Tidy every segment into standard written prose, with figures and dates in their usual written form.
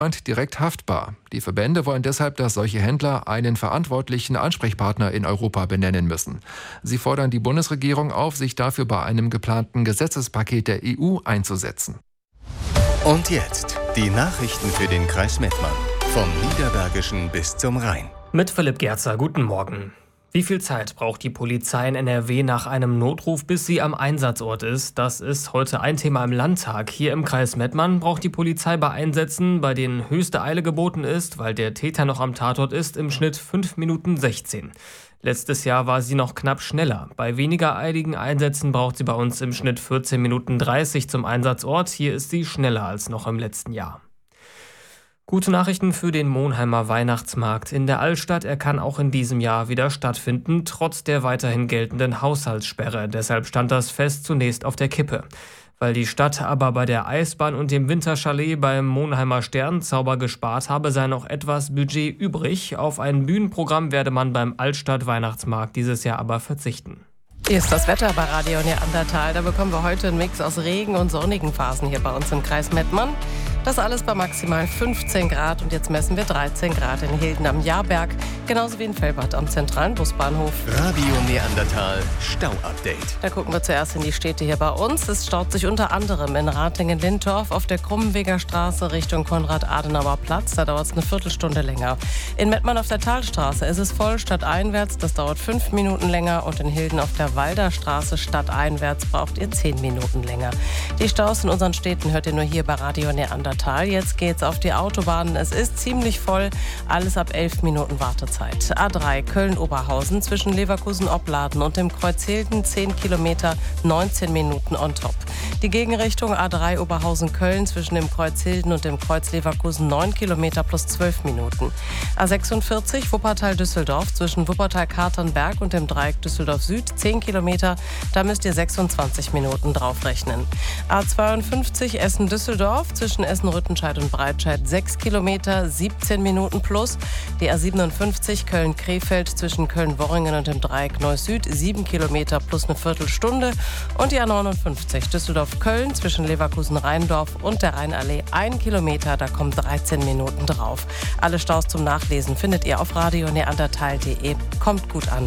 direkt haftbar. Die Verbände wollen deshalb, dass solche Händler einen verantwortlichen Ansprechpartner in Europa benennen müssen. Sie fordern die Bundesregierung auf, sich dafür bei einem geplanten Gesetzespaket der EU einzusetzen. Und jetzt die Nachrichten für den Kreis Mettmann. Vom Niederbergischen bis zum Rhein. Mit Philipp Gerzer, guten Morgen. Wie viel Zeit braucht die Polizei in NRW nach einem Notruf, bis sie am Einsatzort ist? Das ist heute ein Thema im Landtag. Hier im Kreis Mettmann braucht die Polizei bei Einsätzen, bei denen höchste Eile geboten ist, weil der Täter noch am Tatort ist, im Schnitt 5 Minuten 16. Letztes Jahr war sie noch knapp schneller. Bei weniger eiligen Einsätzen braucht sie bei uns im Schnitt 14 Minuten 30 zum Einsatzort. Hier ist sie schneller als noch im letzten Jahr. Gute Nachrichten für den Monheimer Weihnachtsmarkt in der Altstadt. Er kann auch in diesem Jahr wieder stattfinden, trotz der weiterhin geltenden Haushaltssperre. Deshalb stand das Fest zunächst auf der Kippe. Weil die Stadt aber bei der Eisbahn und dem Winterchalet beim Monheimer Sternzauber gespart habe, sei noch etwas Budget übrig. Auf ein Bühnenprogramm werde man beim Altstadt-Weihnachtsmarkt dieses Jahr aber verzichten. Hier ist das Wetter bei Radio Neandertal. Da bekommen wir heute einen Mix aus Regen und sonnigen Phasen hier bei uns im Kreis Mettmann. Das alles bei maximal 15 Grad und jetzt messen wir 13 Grad in Hilden am Jahrberg, genauso wie in Velbert am zentralen Busbahnhof. Radio Neandertal Stau-Update. Da gucken wir zuerst in die Städte hier bei uns. Es staut sich unter anderem in Ratingen-Lindorf auf der Krummenweger Straße Richtung Konrad-Adenauer-Platz. Da dauert es eine Viertelstunde länger. In Mettmann auf der Talstraße ist es voll stadteinwärts. Das dauert 5 Minuten länger. Und in Hilden auf der Walderstraße stadteinwärts braucht ihr 10 Minuten länger. Die Staus in unseren Städten hört ihr nur hier bei Radio Neandertal. Jetzt geht's auf die Autobahnen. Es ist ziemlich voll. Alles ab 11 Minuten Wartezeit. A3 Köln-Oberhausen zwischen Leverkusen-Opladen und dem Kreuz Hilden 10 Kilometer, 19 Minuten on top. Die Gegenrichtung A3 Oberhausen-Köln zwischen dem Kreuz Hilden und dem Kreuz Leverkusen 9 Kilometer plus 12 Minuten. A46 Wuppertal-Düsseldorf zwischen Wuppertal-Katernberg und dem Dreieck Düsseldorf-Süd 10 Kilometer. Da müsst ihr 26 Minuten draufrechnen. A52 Essen-Düsseldorf zwischen Essen-Rüttenscheid und Breitscheid 6 Kilometer, 17 Minuten plus. Die A57 Köln-Krefeld zwischen Köln-Worringen und dem Dreieck Neuss-Süd 7 Kilometer plus eine Viertelstunde. Und die A59 Düsseldorf-Köln zwischen Leverkusen-Rheindorf und der Rheinallee 1 Kilometer, da kommen 13 Minuten drauf. Alle Staus zum Nachlesen findet ihr auf radioneandertal.de. Kommt gut an.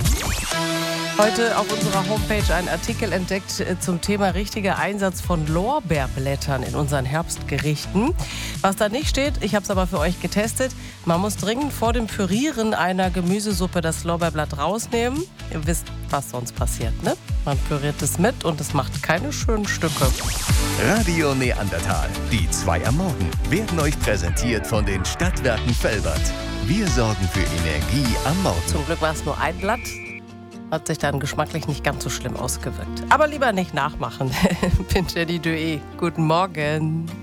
Heute auf unserer Homepage ein Artikel entdeckt zum Thema richtiger Einsatz von Lorbeerblättern in unseren Herbstgerichten. Was da nicht steht, ich habe es aber für euch getestet, man muss dringend vor dem Pürieren einer Gemüsesuppe das Lorbeerblatt rausnehmen. Ihr wisst, was sonst passiert, ne? Man püriert es mit und es macht keine schönen Stücke. Radio Neandertal, die 2 am Morgen, werden euch präsentiert von den Stadtwerken Velbert. Wir sorgen für Energie am Morgen. Zum Glück war es nur ein Blatt. Hat sich dann geschmacklich nicht ganz so schlimm ausgewirkt. Aber lieber nicht nachmachen. Bin Jenny Döe. Guten Morgen.